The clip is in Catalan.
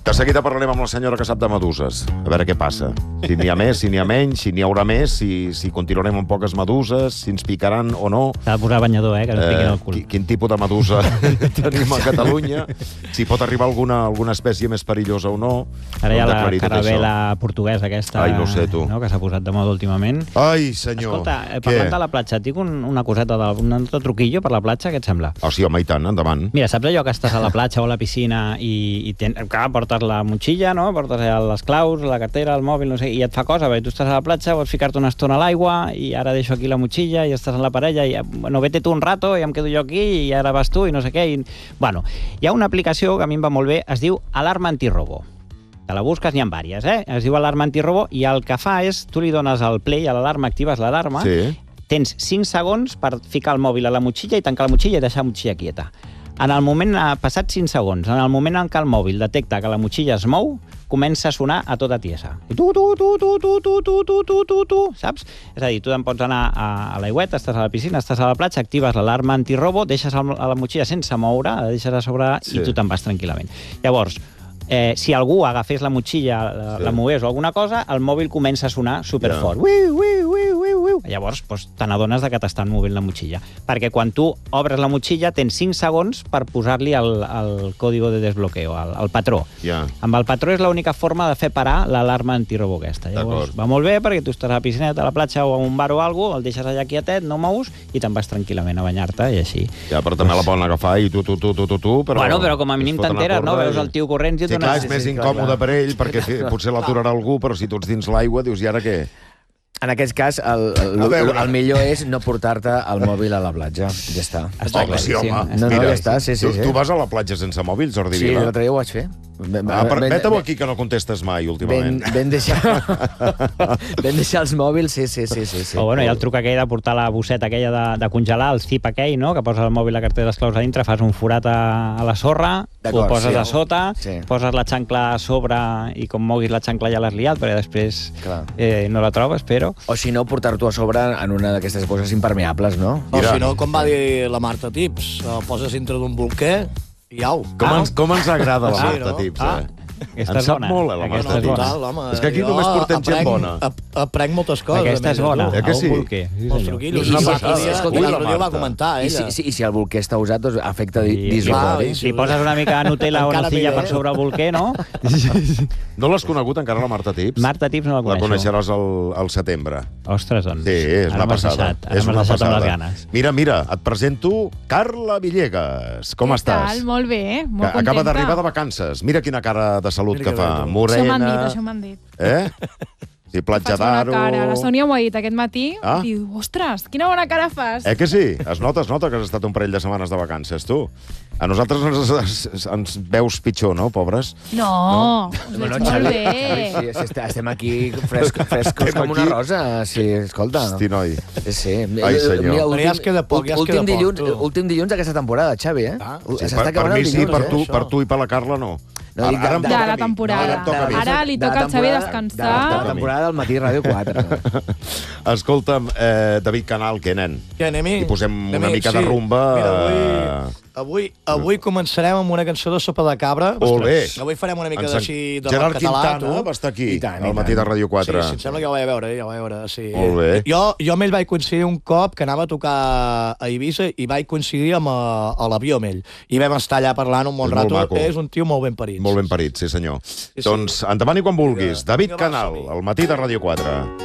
De seguida parlarem amb la senyora que sap de meduses. A veure què passa. Si n'hi ha més, si n'hi ha menys, si n'hi haurà més, si continuarem amb poques meduses, si ens picaran o no. S'ha de posar banyador, que no es piquin el cul. Quin tipus de medusa tenim a Catalunya. Si pot arribar alguna espècie més perillosa o no. Ara hi ha la carabela portuguesa aquesta, no sé, tu. No, que s'ha posat de moda últimament. Ai, senyor. Escolta, parlant de la platja, et dic una coseta, un altre truquillo per la platja, què et sembla? Ah, sí, home, i tant, endavant. Mira, saps allò que estàs a la platja o a la piscina i clar, portes la motxilla, no? Portes les claus, la cartera, el mòbil, no sé, i et fa cosa, perquè tu estàs a la platja, vols ficar-te una estona a l'aigua i ara deixo aquí la motxilla i estàs en la parella i, bueno, vete tu un rato i em quedo jo aquí i ara vas tu i no sé què. Bueno, hi ha una aplicació que a mi em va molt bé, es diu Alarma Antirobo. Te la busques, n'hi ha diverses, es diu Alarma Antirobo i el que fa és, tu li dones el play a l'alarma, actives l'alarma, tens 5 segons per ficar el mòbil a la motxilla i tancar la motxilla i deixar la motxilla quieta. En el moment, passat 5 segons, en el moment en què el mòbil detecta que la motxilla es mou, comença a sonar a tota tiesa. I saps? És a dir, tu te'n pots anar a l'aigüeta, estàs a la piscina, estàs a la platja, actives l'alarma antirobo, deixes a la motxilla sense moure, la deixes a sobre i tu te'n vas tranquil·lament. Llavors, si algú agafés la motxilla, la mogués o alguna cosa, el mòbil comença a sonar superfort. Llavors, te n'adones que t'estan movent la motxilla. Perquè quan tu obres la motxilla, tens 5 segons per posar-li el código de desbloqueo, el patró. Amb el patró és l'única forma de fer parar l'alarma antirobo aquesta. Llavors, va molt bé perquè tu estàs a la piscineta, a la platja o a un bar o alguna cosa, el deixes allà quietet, no mous, i te'n vas tranquil·lament a banyar-te i així. Ja, però també la poden agafar i tu, Bueno, però com a mínim t'enteres, no? Veus el tio corrents i et dones... Sí, clar, és més incòmode per ell, perquè potser l'aturarà algú, però si tu ets dins l'aigua, dius, i ara què? En aquest cas, el millor és no portar-te el mòbil a la platja. Ja està. Home, sí, home. No, ja està, sí. Tu vas a la platja sense mòbil, Jordi Vila? Sí, l'altre dia ho vaig fer. Vet-ho aquí, que no contestes mai, últimament. Ben deixar els mòbils, sí. O bueno, hi ha el truc aquell de portar la bosseta aquella de congelar, el zip aquell, no? Que poses el mòbil, la cartera i les claus a dintre, fas un forat a la sorra, ho poses a sota, poses la xancla a sobre i com moguis la xancla ja l'has liat, perquè després no la trobes, però... O si no, portar-t'ho a sobre en una d'aquestes coses impermeables, no? O si no, com va dir la Marta Tips, el poses dintre d'un bolquer i au. Com ens agrada la Marta Tips, Aquesta és bona. Molt, la Marta Tips. És que aquí només portem gent bona. Aprenc moltes coses. Aquesta és bona. Que sí? Els truquillos. Escolta, l'altre dia va comentar, ella. I si el bolquer està usat, doncs afecta dissuadori. Si poses una mica de Nutella o nocilla per sobre el bolquer, no? No l'has conegut encara, la Marta Tips? Marta Tips no la coneixo. La coneixeràs al setembre. Ostres, doncs. Sí, és una passada. És una passada amb les ganes. Mira, et presento Carla Villegas. Com estàs? Què tal? Molt bé, molt contenta. Acaba d'arribar de vacances. Mira quina cara de salut que fa. Morena... Això m'han dit. Sí, platja d'aro... La Sònia m'ho ha dit aquest matí. Diu, ostres, quina bona cara fas. Que sí? Es nota que has estat un parell de setmanes de vacances, tu. A nosaltres ens veus pitjor, no, pobres? No, us veig molt bé. Estem aquí frescos com una rosa. Sí, escolta. Hosti, noi. Sí. Ai, senyor. Però ja es queda poc, Últim dilluns d'aquesta temporada, Xavi, Per mi sí, per tu i per la Carla no. De la temporada. Ara li toca al Xavi descansar. De la temporada del Matí Ràdio 4. Escolta'm, David Canal, què, nen? Ja, anem-hi. I posem una mica de rumba... Avui començarem amb una cançó de Sopa de Cabra. Olé! Avui farem una mica d'així de Gerard rock català. Quintana va estar aquí, al Matí de Ràdio 4. Sí, em sembla que ja ho vaig veure, sí. Molt bé. Jo amb ell vaig coincidir un cop que anava a tocar a Eivissa i vaig coincidir a l'avió amb ell. I vam estar allà parlant un bon rato. És un tio molt ben parit. Molt ben parit, sí senyor. Doncs endavant i quan vulguis. David Canal, al Matí de Ràdio 4.